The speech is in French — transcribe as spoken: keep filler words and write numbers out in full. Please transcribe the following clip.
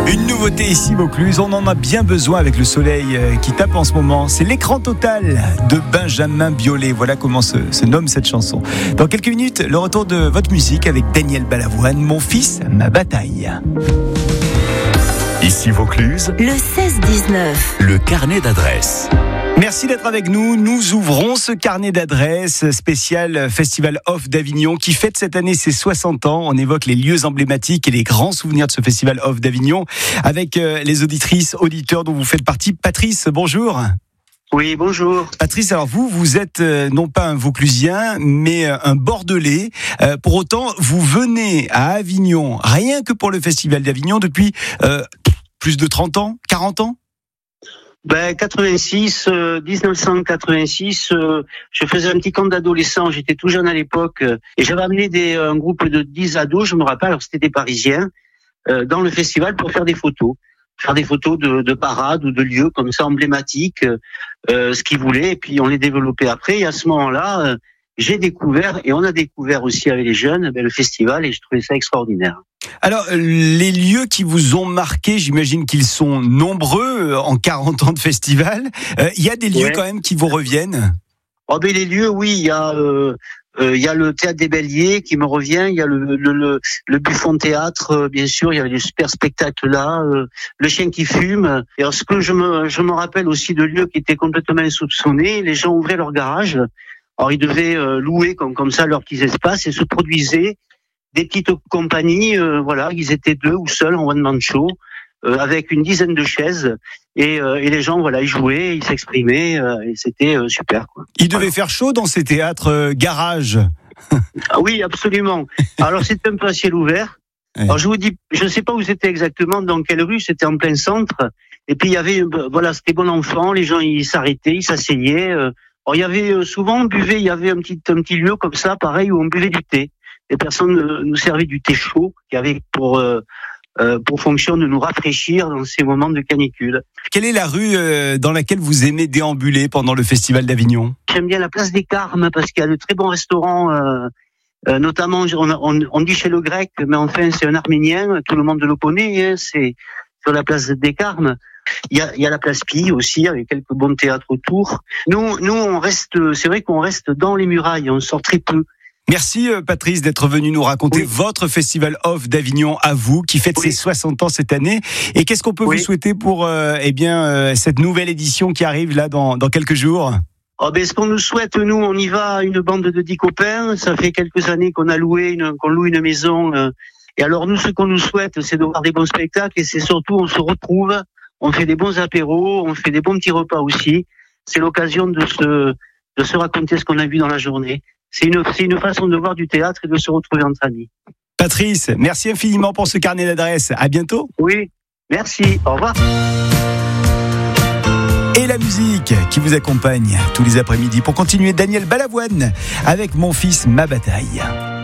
Une nouveauté ici, Vaucluse, on en a bien besoin avec le soleil qui tape en ce moment. C'est l'écran total de Benjamin Biolay. Voilà comment se, se nomme cette chanson. Dans quelques minutes, le retour de votre musique avec Daniel Balavoine, Mon fils, ma bataille. Ici Vaucluse, le seize dix-neuf, le carnet d'adresses. Merci d'être avec nous. Nous ouvrons ce carnet d'adresses spécial Festival Off d'Avignon qui fête cette année ses soixante ans. On évoque les lieux emblématiques et les grands souvenirs de ce Festival Off d'Avignon avec les auditrices, auditeurs dont vous faites partie. Patrice, bonjour. Oui, bonjour. Patrice, alors vous, vous êtes euh, non pas un Vauclusien, mais euh, un Bordelais. Euh, pour autant, vous venez à Avignon, rien que pour le Festival d'Avignon, depuis euh, plus de trente ans, quarante ans ? Ben, quatre-vingt-six, euh, dix-neuf cent quatre-vingt-six, euh, je faisais un petit camp d'adolescents, j'étais tout jeune à l'époque, euh, et j'avais amené des, un groupe de dix ados, je me rappelle, alors c'était des Parisiens, euh, dans le festival pour faire des photos. Faire des photos de, de parades ou de lieux comme ça emblématiques, euh, ce qu'ils voulaient, et puis on les développait après. Et à ce moment-là, euh, j'ai découvert, et on a découvert aussi avec les jeunes, ben, le festival, et je trouvais ça extraordinaire. Alors, les lieux qui vous ont marqué, j'imagine qu'ils sont nombreux en quarante ans de festival. Euh, il y a des lieux ouais. quand même qui vous reviennent ? Oh ben les lieux, oui, il y a... Euh, Euh, il y a le théâtre des Béliers qui me revient, il y a le, le, le, le Buffon Théâtre, euh, bien sûr, il y avait des super spectacles là, euh, le chien qui fume. Et alors, ce que je me, je me rappelle aussi de lieux qui étaient complètement insoupçonnés, les gens ouvraient leur garage, alors ils devaient euh, louer comme, comme ça leurs petits espaces et se produisaient des petites compagnies, euh, voilà, ils étaient deux ou seuls en one-man show, euh, avec une dizaine de chaises. Et, euh, et les gens, voilà, ils jouaient, ils s'exprimaient, euh, et c'était euh, super, quoi. Il devait voilà. faire chaud dans ces théâtres euh, garages. Ah oui, absolument. Alors c'était un peu à ciel ouvert. Ouais. Alors je vous dis, je ne sais pas où c'était exactement, dans quelle rue, c'était en plein centre. Et puis il y avait, voilà, c'était bon enfant, les gens ils s'arrêtaient, ils s'asseyaient. Euh. Alors il y avait souvent, on buvait, il y avait un petit, un petit lieu comme ça, pareil, où on buvait du thé. Les personnes euh, nous servaient du thé chaud, qui avait pour euh, Euh, pour fonction de nous rafraîchir dans ces moments de canicule. Quelle est la rue euh, dans laquelle vous aimez déambuler pendant le Festival d'Avignon ? J'aime bien la place des Carmes parce qu'il y a de très bons restaurants, euh, euh, notamment on, on, on dit chez le Grec, mais enfin c'est un Arménien, tout le monde le connaît, hein, c'est sur la place des Carmes. Il y a, il y a la place Pille aussi, avec quelques bons théâtres autour. Nous, nous on reste, c'est vrai qu'on reste dans les murailles, on sort très peu. Merci Patrice d'être venu nous raconter oui. votre Festival Off d'Avignon à vous, qui fête oui. ses soixante ans cette année. Et qu'est-ce qu'on peut oui. vous souhaiter pour euh, eh bien euh, cette nouvelle édition qui arrive là dans, dans quelques jours ? Oh ben, ce qu'on nous souhaite, nous, on y va, une bande de dix copains. Ça fait quelques années qu'on a loué une, qu'on loue une maison. Euh, et alors nous, ce qu'on nous souhaite, c'est de voir des bons spectacles et c'est surtout, on se retrouve, on fait des bons apéros, on fait des bons petits repas aussi. C'est l'occasion de se, de se raconter ce qu'on a vu dans la journée. C'est une, c'est une façon de voir du théâtre et de se retrouver entre amis. Patrice, merci infiniment pour ce carnet d'adresses. À bientôt. Oui, merci. Au revoir. Et la musique qui vous accompagne tous les après-midi pour continuer, Daniel Balavoine avec Mon fils, ma bataille.